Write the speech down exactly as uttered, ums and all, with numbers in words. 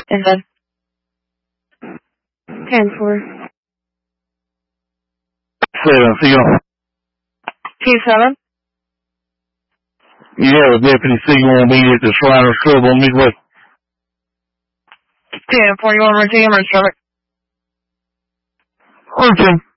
And then? ten four. seven, signal. T seven? You have a deputy signal immediate to Shriners Club on Midway. ten forty-one, routine, emergency traffic. Routine.